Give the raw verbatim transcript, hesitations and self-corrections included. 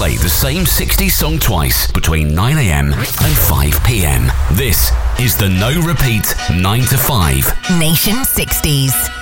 play the same sixties song twice between nine a.m. and five p.m. This is the No Repeat nine to five Nation sixties.